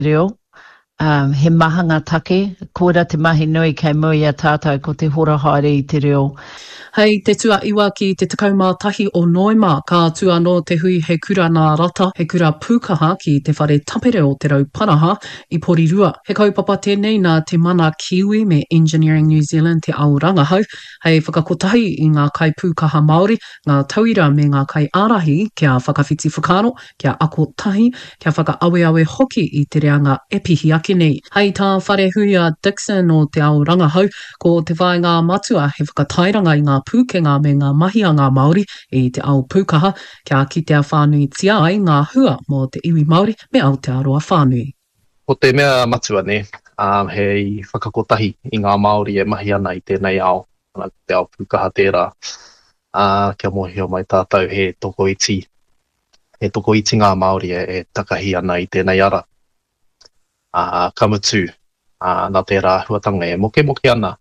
reo. He mahanga take, kōra te mahi nui kei mui a tātou ko te hora haere I te reo. Hei te tua iwa ki te 11 o Noema, ka tua no te hui he kura nā rata, he kura pūkaha ki te whare tapere o te rauparaha I Porirua. He kaupapa tēnei nā te mana Kiwi me Engineering New Zealand te auranga hau, hei whakakotahi I ngā kai pūkaha Māori, ngā tauira me ngā kai ārahi, kia whakawhiti whakaro, kia ako tahi, kia whakaawe hoki I te reanga epihi ake nei. Hei tā whare huia Dixon o te auranga hau, ko te whaenga matua he whakatairanga I ngā pūkenga me ngā mahianga Māori I te ao pūkaha, kia kitea whānui tia ai ngā hua mō te iwi Māori me Aotearoa whānui. Ko te mea matua ne, hei whakakotahi I ngā Māori e mahi ana I tēnei ao, te ao pūkaha tērā, kia mohio mai tātou he toko iti. He toko iti ngā Māori e takahi ana I tēnei ara. Kamutu, nā tērā huatanga e moke ana,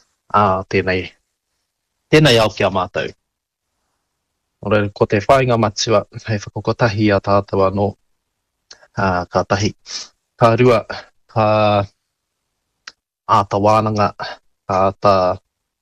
tēnei au kia mātou. Ora, ko te whainga matua, hei whakakotahi a tātou anō, ka tahi. Ka rua, ka āta wānanga, ka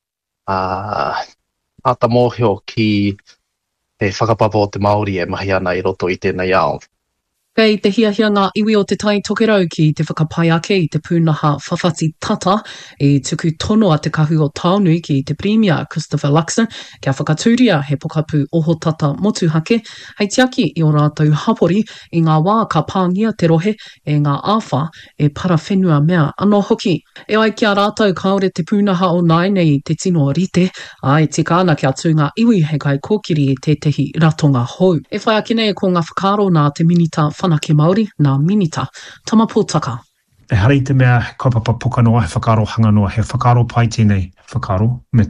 āta mōhio ki he whakapapa o te Māori e mahi ana I roto I tēnei ao. Kei te hiahia ngā iwi o te tai tokerau ki te whakapai ake I te pūnaha whawhati tata I tuku tono a te kahu o Taonui ki te Premier Christopher Luxon kia whakatūria he pokapū oho tata motuhake hei tiaki I o rātou hapori I ngā wā ka pāngia te rohe e ngā āwha e para whenua mea anō hoki. E ai kia rātou kaore te pūnaha o naine I te tino rite ai te kāna kia tū ngā iwi he kai kōkiri I tētehi ratonga hou. E whai ake nei ko ngā whakaro nā te minita whanake Māori, nā minita, tamapōtaka. E hari te mea kaupapa puka noa, he whakaro hanga noa, he whakaro pai tēnei whakaro, me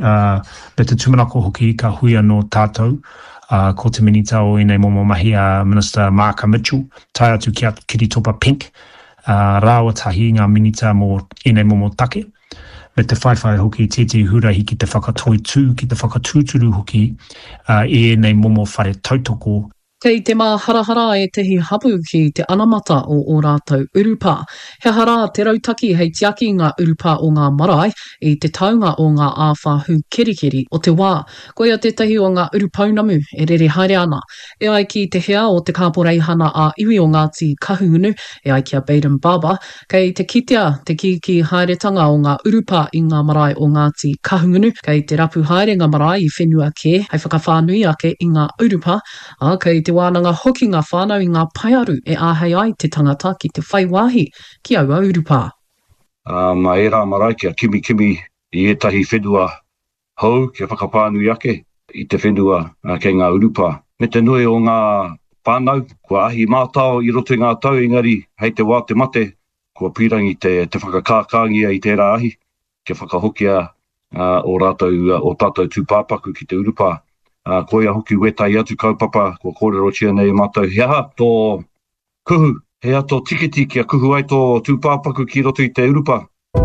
te tumanako hoki ka hui anō tātou, ko te minita o inei momo mahi a Minister Marka Mitchell, tai atu ki Kiritopa Pink, rāua tahi ngā minita mō inei momo take, me te whaiwhai hoki tēti hurahi ki te whakatoi tū, ki te whakatūturu hoki, inei momo whare tautoko, Kei te mā harahara e tehi hapu ki te anamata o rātou urupa. He hara te rautaki hei tiaki ngā urupa o ngā marae I te taunga o ngā āwhahu kerikeri o te wā. Koia tētahi o ngā urupaunamu e rere haere ana. E ai ki te hea o te kāporeihana a iwi o Ngāti Kahungunu, e ai kia Baden Barber, kei te kitea te kiki haeretanga o ngā urupa I ngā marae o Ngāti Kahungunu, kei te rapu haerenga marae I whenua ke, hei whakawhānui ake I ngā urupa, kei te wānanga hoki ngā whānau I ngā paiaru e āhei ai te tangata ki te whaiwahi ki aua urupa. Ma e rā marae kia kimi I etahi whenua hou kia whakapānui ake I te whenua kei ngā urupa. Me te nui o ngā whānau, kua ahi mātao I roto I ngā tau engari hei te wā te mate, kua pirangi te whakakākangia I tērā ahi, kia whakahokia o tātou tūpāpaku ki te urupa. Koia hoki wetai atu kaupapa, kua kōrero tia nei mātou. He aha tō kuhu, he aha tō tiketi kia kuhu ai tō tūpāpaku ki roto I te urupa.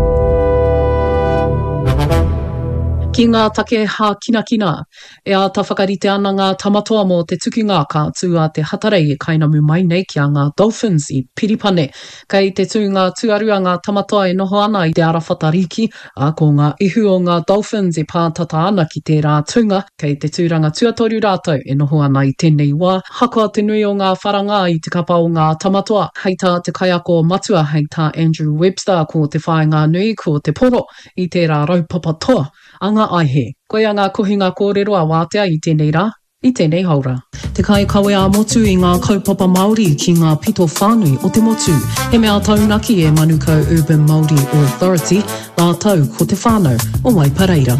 Ki ngā take hā kina, e a ta whakarite ana ngā tamatoa mō te tukinga ka tū a te hatarei e kainamu mai nei ki a ngā dolphins I Piripane. Kei te tū ngā tuarua ngā tamatoa e noho ana I te arawhatariki, a ko ngā ihu o ngā dolphins e pātata ana ki tērā tunga, kei te tūranga tuatoru rātou e noho ana I tēnei wā. Hakoa te nui o ngā wharanga I te kapa o ngā tamatoa, hei tā te kaiako matua, hei tā Andrew Webster ko te whaenga nui, ko te poro I tērā raupapa toa. Anga aihe, koia ngā kohinga kōrero a wātea I tēnei rā, I tēnei haura. Te kai kawe a motu I ngā kaupapa Māori ki ngā pito whānui o te motu. He mea taunaki e Manukau Urban Māori Authority, nā tau ko te whānau o Waipareira.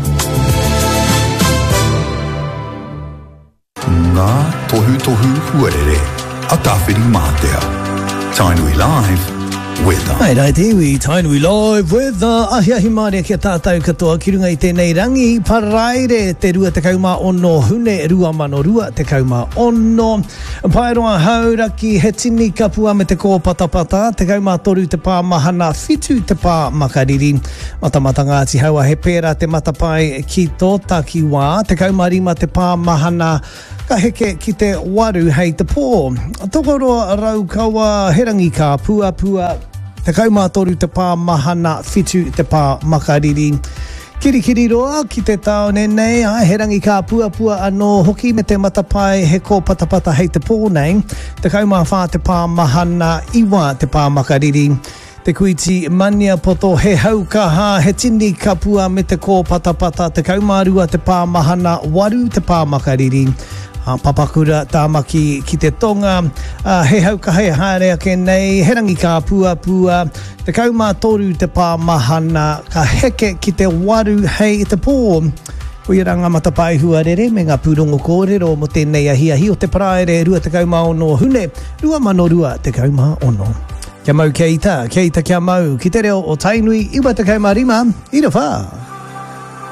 Ngā tohu huarere, a tāwhiri mātea. Tainui Live. Ai rai te iwi, Tainui Live with ahiahi māria kia tātou katoa ki runga I tēnei rangi paraire te rua te kauma ono hune rua mano rua te kauma ono Paeroa hauraki he tini kapua me te kō patapata te kauma toru te pā mahana whitu te pā makariri matamata Ngāti haua he pēra te matapai ki tō takiwā te kauma rima te pā mahana ka heke ki te waru hei te pō. Tokoroa rau kaua herangi ka pua, te kaumātoru te pā mahana whitu te pā makariri. Kirikiri roa ki te tau nei, herangi ka pua anō hoki me te matapai he ko patapata hei te pō nei, te kaumawha te pā mahana iwa te pā makariri. Te kuiti mania poto he haukaha, he tini kapua me te ko patapata, te kaumarua te pā mahana waru te pā makariri. Papakura tāmaki ki te tonga, he haukaha he hārea ke nei, herangi ka pua, te kaumātoru te pā mahana, ka heke ki te waru hei te pō. O i ranga matapai huarere me ngā pūrongo kōrero mo tēnei ahi o te paraere rua te kaumaono hune, rua mano rua te kaumaono. Kia mau kia ita kia mau, ki te reo o Tainui, iwa te kaumarima, ira wha.